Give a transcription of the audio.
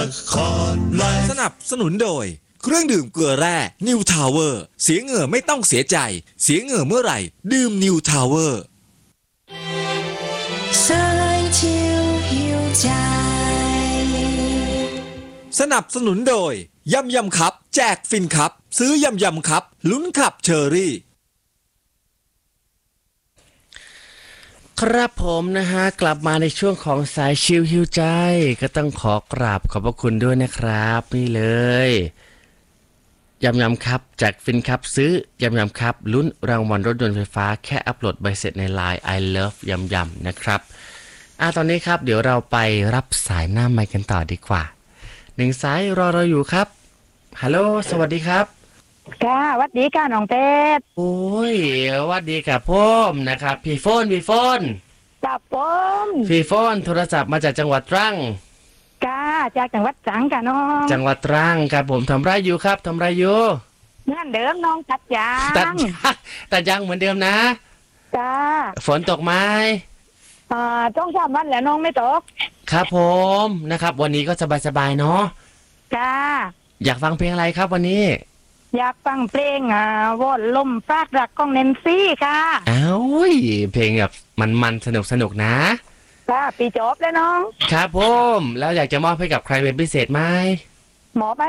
ครไลฟ์สนับสนุนโดยเครื่องดื่มเกลือแร่นิวทาวเวอร์เสียเหงื่อไม่ต้องเสียใจเสียเหงื่อเมื่อไหร่ดื่มนิวทาวเวอร์สนับสนุนโดยยำยำครับแจกฟินครับซื้อยำยำครับลุ้นขับเชอรี่ครับผมนะฮะกลับมาในช่วงของสายชิลฮิวใจก็ต้องขอกราบขอบพระคุณด้วยนะครับนี่เลยยำยำครับจากฟินครับซื้อยำยำครับลุ้นรางวัลรถยนต์ไฟฟ้าแค่อัปโหลดใบเสร็จใน Line I love ยำยำนะครับตอนนี้ครับเดี๋ยวเราไปรับสายหน้าไมค์กันต่อดีกว่าหนึ่งสายรอเราอยู่ครับฮัลโหลสวัสดีครับค่ะวัดดีค่ะน้องเป็ดโอ้ยวัดดีกับพ่อมนะครับพี่โฟนจับผมพี่โฟนโทรศัพท์มาจากจังหวัดตรังค่ะจากจังหวัดตรังค่ะน้องจังหวัดตรังครับผมทำไรอยู่ครับทำไรอยู่เหมือนเดิมน้องตัดยางตัดยางเหมือนเดิมนะค่ะฝนตกไหมต้องสามวันแล้วน้องไม่ตกครับผมนะครับวันนี้ก็สบายๆเนาะค่ะอยากฟังเพลงอะไรครับวันนี้อยากฟังเพลงวอนลมฟากรักของแนนซี่ค่ะเพลงแบบมันสนุกนะค่ะปีจบแล้วน้องครับผมแล้วอยากจะมอบให้กับใครเป็นพิเศษไหมหมอไป